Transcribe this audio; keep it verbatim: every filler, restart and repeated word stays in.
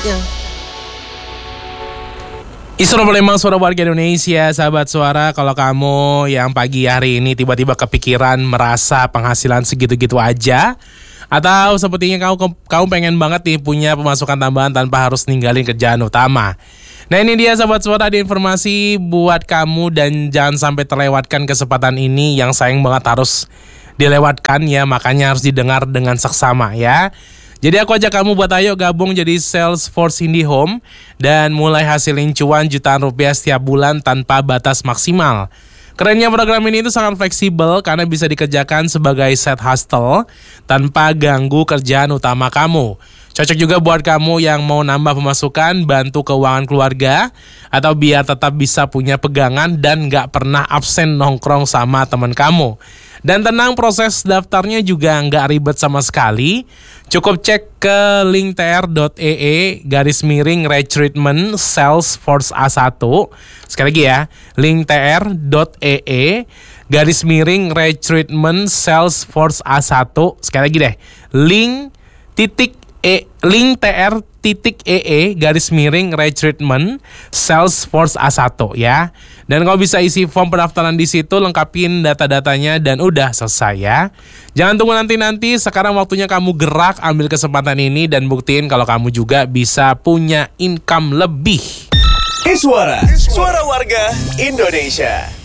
Isu Palembang, suara warga Indonesia, sahabat suara. Kalau kamu yang pagi hari ini tiba-tiba kepikiran merasa penghasilan segitu-gitu aja, atau sepertinya kamu kamu pengen banget nih punya pemasukan tambahan tanpa harus ninggalin kerjaan utama. Nah ini dia sahabat suara, ada informasi buat kamu dan jangan sampai terlewatkan kesempatan ini yang sayang banget harus dilewatkan ya, makanya harus didengar dengan seksama ya. Jadi aku ajak kamu buat ayo gabung jadi Salesforce IndiHome dan mulai hasilin cuan jutaan rupiah setiap bulan tanpa batas maksimal. Kerennya program ini itu sangat fleksibel karena bisa dikerjakan sebagai side hustle tanpa ganggu kerjaan utama kamu. Cocok juga buat kamu yang mau nambah pemasukan, bantu keuangan keluarga, atau biar tetap bisa punya pegangan dan gak pernah absen nongkrong sama teman kamu. Dan tenang, proses daftarnya juga nggak ribet sama sekali. Cukup cek ke linktr.ee garis miring recruitment Salesforce A satu. Sekali lagi ya, linktr.ee garis miring recruitment Salesforce A satu. Sekali lagi deh, link titik e linktr titik ee garis miring recruitment Salesforce A satu ya. Dan kau bisa isi form pendaftaran di situ, lengkapin data-datanya dan udah selesai ya. Jangan tunggu nanti-nanti, sekarang waktunya kamu gerak, ambil kesempatan ini dan buktiin kalau kamu juga bisa punya income lebih. Iswara, suara warga Indonesia.